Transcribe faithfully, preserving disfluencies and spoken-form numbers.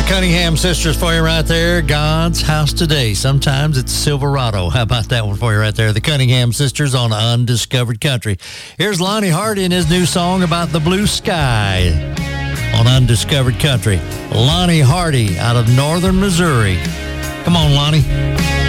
Cunningham Sisters for you right there. God's House Today. Sometimes it's Silverado. How about that one for you right there? The Cunningham Sisters on Undiscovered Country. Here's Lonnie Hardy and his new song about the blue sky on Undiscovered Country. Lonnie Hardy out of northern Missouri. Come on, Lonnie.